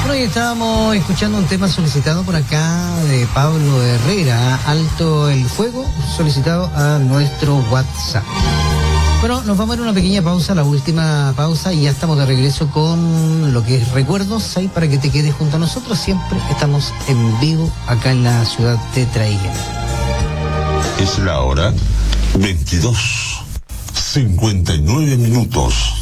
Bueno, y estábamos escuchando un tema solicitado por acá de Pablo Herrera, Alto el Fuego, solicitado a nuestro WhatsApp. Bueno, nos vamos a dar una pequeña pausa, la última pausa, y ya estamos de regreso con lo que es recuerdos ahí para que te quedes junto a nosotros. Siempre estamos en vivo acá en la ciudad de Traiguén. Es la hora 22:59.